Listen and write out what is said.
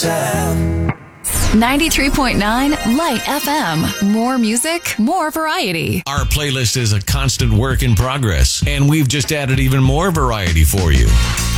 93.9 Light FM. More music, more variety. Our playlist is a constant work in progress, and we've just added even more variety for you.